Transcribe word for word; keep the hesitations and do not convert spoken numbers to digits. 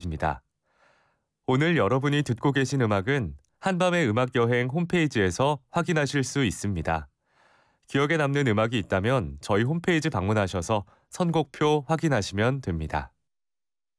입니다. 오늘 여러분이 듣고 계신 음악은 한밤의 음악여행 홈페이지에서 확인하실 수 있습니다. 기억에 남는 음악이 있다면 저희 홈페이지 방문하셔서 선곡표 확인하시면 됩니다.